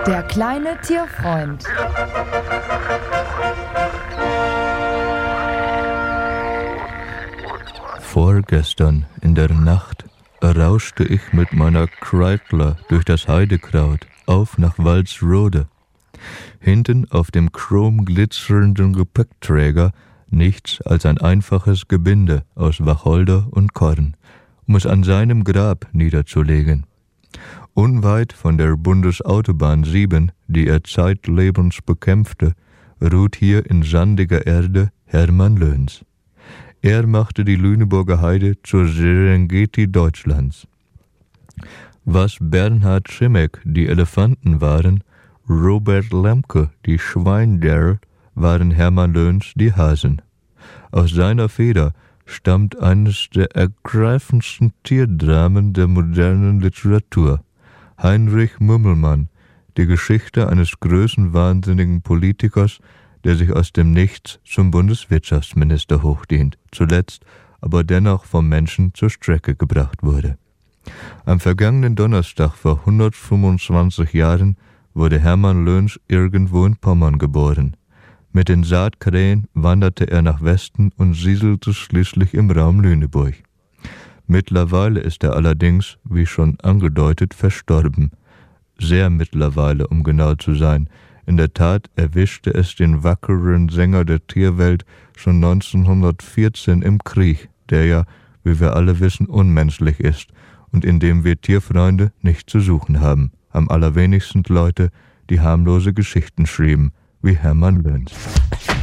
Der kleine Tierfreund. Vorgestern in der Nacht rauschte ich mit meiner Kreidler durch das Heidekraut auf nach Walsrode. Hinten auf dem chromglitzernden Gepäckträger nichts als ein einfaches Gebinde aus Wacholder und Korn, um es an seinem Grab niederzulegen. Unweit von der Bundesautobahn 7, die er zeitlebens bekämpfte, ruht hier in sandiger Erde Hermann Löns. Er machte die Lüneburger Heide zur Serengeti Deutschlands. Was Bernhard Schimek die Elefanten waren, Robert Lemke die Schweinderl, waren Hermann Löns die Hasen. Aus seiner Feder stammt eines der ergreifendsten Tierdramen der modernen Literatur. Heinrich Mümmelmann, die Geschichte eines größenwahnsinnigen Politikers, der sich aus dem Nichts zum Bundeswirtschaftsminister hochdient, zuletzt aber dennoch vom Menschen zur Strecke gebracht wurde. Am vergangenen Donnerstag vor 125 Jahren wurde Hermann Löns irgendwo in Pommern geboren. Mit den Saatkrähen wanderte er nach Westen und siedelte schließlich im Raum Lüneburg. Mittlerweile ist er allerdings, wie schon angedeutet, verstorben. Sehr mittlerweile, um genau zu sein. In der Tat erwischte es den wackeren Sänger der Tierwelt schon 1914 im Krieg, der ja, wie wir alle wissen, unmenschlich ist und in dem wir Tierfreunde nicht zu suchen haben. Am allerwenigsten Leute, die harmlose Geschichten schrieben, wie Hermann Löns.